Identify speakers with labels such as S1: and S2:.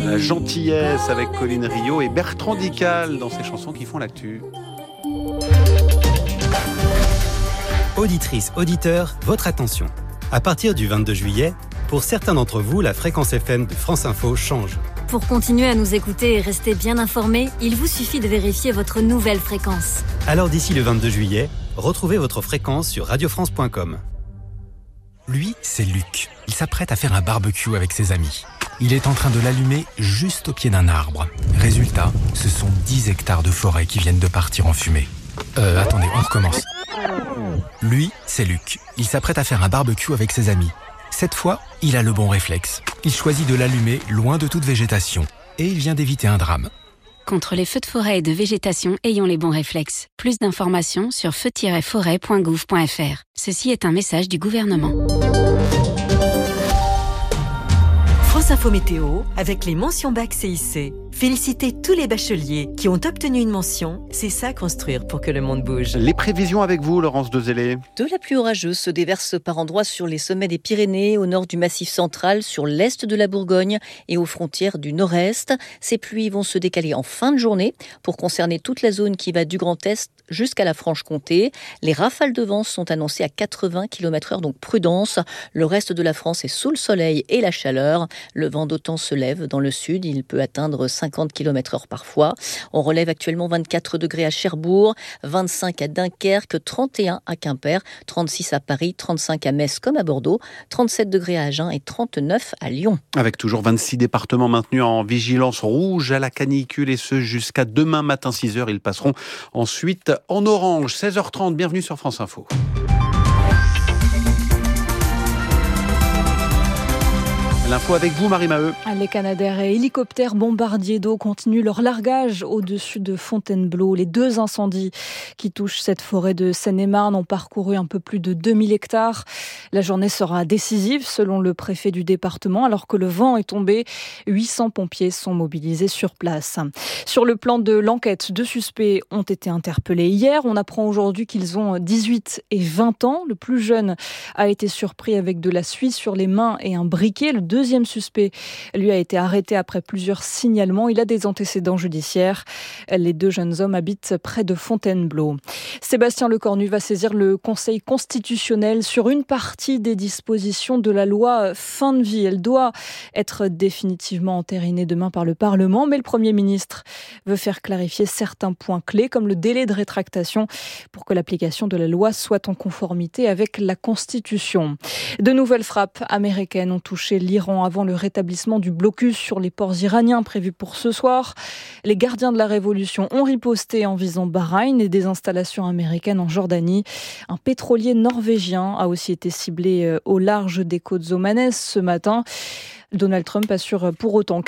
S1: La gentillesse avec Colline Rio et Bertrand Dical dans ces chansons qui font l'actu.
S2: Auditrices, auditeurs, votre attention. À partir du 22 juillet, pour certains d'entre vous, la fréquence FM de France Info change.
S3: Pour continuer à nous écouter et rester bien informés, il vous suffit de vérifier votre nouvelle fréquence.
S2: Alors d'ici le 22 juillet, retrouvez votre fréquence sur radiofrance.com.
S4: Lui, c'est Luc. Il s'apprête à faire un barbecue avec ses amis. Il est en train de l'allumer juste au pied d'un arbre. Résultat, ce sont 10 hectares de forêt qui viennent de partir en fumée. Attendez, on recommence. Lui, c'est Luc. Il s'apprête à faire un barbecue avec ses amis. Cette fois, il a le bon réflexe. Il choisit de l'allumer loin de toute végétation. Et il vient d'éviter un drame.
S5: Contre les feux de forêt et de végétation, ayons les bons réflexes. Plus d'informations sur feu-forêt.gouv.fr. Ceci est un message du gouvernement.
S6: France Info Météo avec les mentions bac CIC. Félicitez tous les bacheliers qui ont obtenu une mention. C'est ça construire pour que le monde bouge.
S1: Les prévisions avec vous, Laurence Dezellé.
S7: De la pluie orageuse se déverse par endroits sur les sommets des Pyrénées, au nord du Massif central, sur l'est de la Bourgogne et aux frontières du nord-est. Ces pluies vont se décaler en fin de journée pour concerner toute la zone qui va du Grand Est jusqu'à la Franche-Comté. Les rafales de vent sont annoncées à 80 km/h, donc prudence. Le reste de la France est sous le soleil et la chaleur. Le vent d'OTAN se lève dans le sud, il peut atteindre 50 km/h parfois. On relève actuellement 24 degrés à Cherbourg, 25 à Dunkerque, 31 à Quimper, 36 à Paris, 35 à Metz comme à Bordeaux, 37 degrés à Agen et 39 à Lyon.
S1: Avec toujours 26 départements maintenus en vigilance rouge à la canicule et ce jusqu'à demain matin 6h. Ils passeront ensuite en orange. 16h30, bienvenue sur France Info. L'info avec vous, Marie Maheu.
S8: Les Canadair et hélicoptères bombardiers d'eau continuent leur largage au-dessus de Fontainebleau. Les 2 incendies qui touchent cette forêt de Seine-et-Marne ont parcouru un peu plus de 2000 hectares. La journée sera décisive selon le préfet du département. Alors que le vent est tombé, 800 pompiers sont mobilisés sur place. Sur le plan de l'enquête, 2 suspects ont été interpellés hier. On apprend aujourd'hui qu'ils ont 18 et 20 ans. Le plus jeune a été surpris avec de la suie sur les mains et un briquet. Le deuxième suspect, lui, a été arrêté après plusieurs signalements. Il a des antécédents judiciaires. Les 2 jeunes hommes habitent près de Fontainebleau. Sébastien Lecornu va saisir le Conseil constitutionnel sur une partie des dispositions de la loi fin de vie. Elle doit être définitivement entérinée demain par le Parlement, mais le Premier ministre veut faire clarifier certains points clés, comme le délai de rétractation pour que l'application de la loi soit en conformité avec la Constitution. De nouvelles frappes américaines ont touché l'Iran avant le rétablissement du blocus sur les ports iraniens prévu pour ce soir. Les gardiens de la révolution ont riposté en visant Bahreïn et des installations américaines en Jordanie. Un pétrolier norvégien a aussi été ciblé au large des côtes omanaises ce matin. Donald Trump assure pour autant